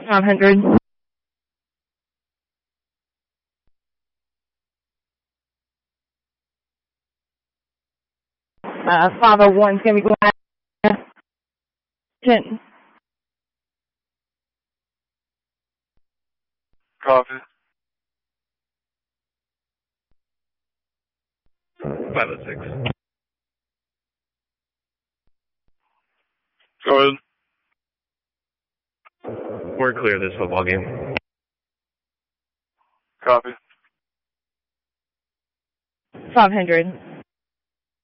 500. 501 is going to be going 10. Copy. 506. Go ahead. We're clear this football game. Copy. 500.